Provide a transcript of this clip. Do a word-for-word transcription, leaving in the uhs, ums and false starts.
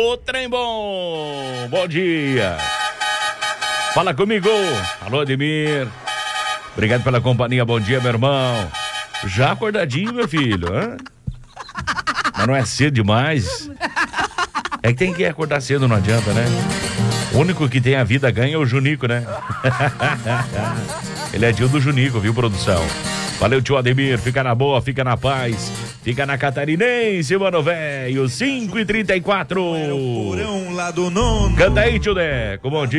Alô, trem bom. Bom dia. Fala comigo. Alô, Ademir. Obrigado pela companhia. Bom dia, meu irmão. Já acordadinho, meu filho, hã? Mas não é cedo demais. É que tem que acordar cedo, não adianta, né? O único que tem a vida ganha é o Junico, né? Ele é tio do Junico, viu, produção? Valeu, tio Ademir. Fica na boa, fica na paz. Fica na Catarinense, mano, velho. cinco e trinta e quatro. Era o porão lá do nono. Canta aí, tio Deco. Bom dia.